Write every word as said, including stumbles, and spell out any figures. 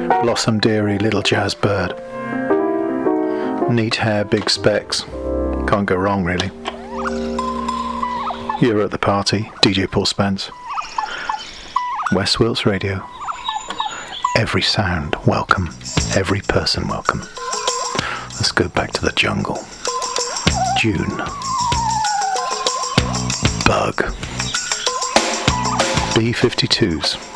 Blossom Dearie, Little Jazz Bird. Neat hair, big specs. Can't go wrong, really. You're at the party, D J Paul Spence. West Wilts Radio. Every sound welcome. Every person welcome. Let's go back to the jungle. June. Bug. B fifty-twos.